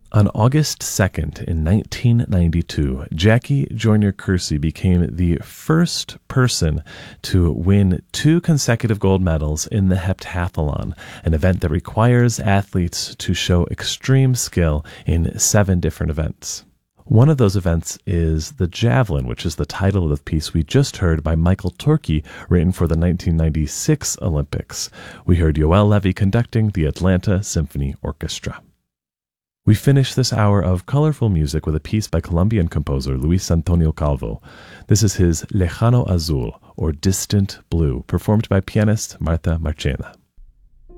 On August 2nd in 1992, Jackie Joyner-Kersee became the first person to win 2 consecutive gold medals in the heptathlon, an event that requires athletes to show extreme skill in 7 different events. One of those events is the javelin, which is the title of the piece we just heard by Michael Turkey, written for the 1996 Olympics. We heard Yoel Levy conducting the Atlanta Symphony Orchestra. We finish this hour of colorful music with a piece by Colombian composer Luis Antonio Calvo. This is his Lejano Azul, or Distant Blue, performed by pianist Marta Marchena.